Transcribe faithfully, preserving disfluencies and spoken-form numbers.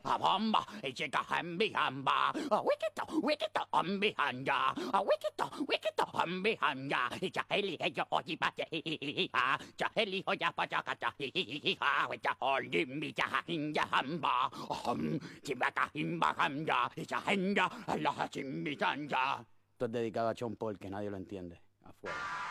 a bomba, y chica en mi jamba, a wikito, wikito, en mi jamba, a wikito, wikito, en mi jamba, y chaheli, yo, oji, pate, ha, chaheli, oya, pachakata, ha, wita, oli, mi chahin, jamba, hum, chimaka, himba, hamba, y chahenda, la chimmitanja. Esto es dedicado a Sean Paul, que nadie lo entiende. Afuera.